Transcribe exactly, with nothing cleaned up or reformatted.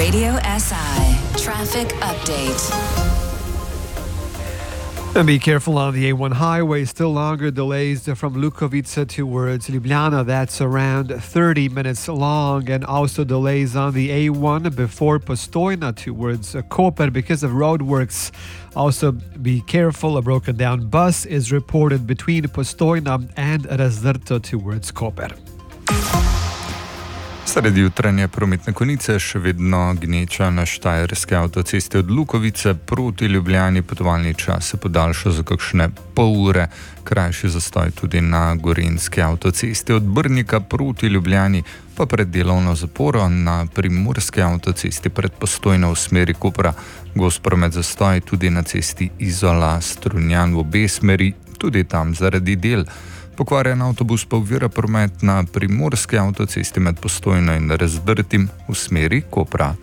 Radio S I traffic update. And be careful on the A one highway. Still longer delays from Lukovice towards Ljubljana. That's around thirty minutes long. And also delays on the A one before Postojna towards Koper because of roadworks. Also be careful. A broken down bus is reported between Postojna and Razdrto towards Koper. Sredi jutranje prometne konice še vedno gneča na štajerske avtoceste od Lukovice proti Ljubljani. Potovalni čas se podaljša za kakšne pol ure, krajši zastoj tudi na gorenjski avtocesti od Brnika proti Ljubljani, pa pred delovno zaporo na primorski avtocesti pred Postojno v smeri Kopra. Gost promet zastoj tudi na cesti Izola-Strunjan v obe smeri, tudi tam zaradi del. Pokvarjen avtobus pa ovira promet na primorski avtocesti med Postojno in Razdrtim v smeri Kopra.